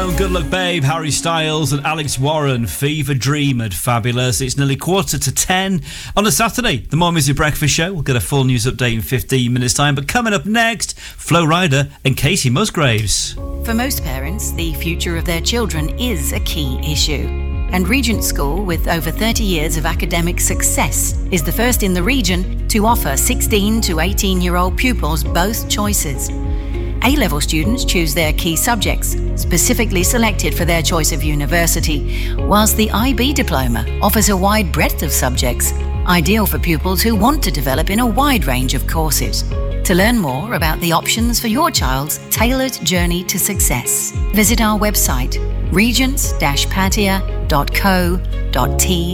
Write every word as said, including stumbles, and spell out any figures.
Stone, Good Luck Babe, Harry Styles and Alex Warren, Fever Dream and Fabulous. It's nearly quarter to ten on a Saturday. The More Music Breakfast Show. We'll get a full news update in fifteen minutes time. But coming up next, Flo Rida and Casey Musgraves. For most parents, the future of their children is a key issue. And Regent School, with over thirty years of academic success, is the first in the region to offer sixteen to eighteen-year-old pupils both choices. A-level students choose their key subjects, specifically selected for their choice of university, whilst the I B diploma offers a wide breadth of subjects, ideal for pupils who want to develop in a wide range of courses. To learn more about the options for your child's tailored journey to success, visit our website, regents dash patia dot co dot t